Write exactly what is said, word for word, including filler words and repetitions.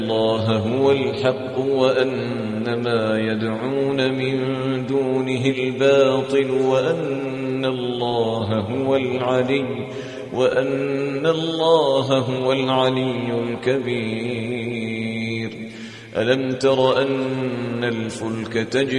الله هو الحق وأن ما يدعون من دونه الباطل وأن الله هو العلي وأن الله هو العلي الكبير. ألم تر أن الفلك تجري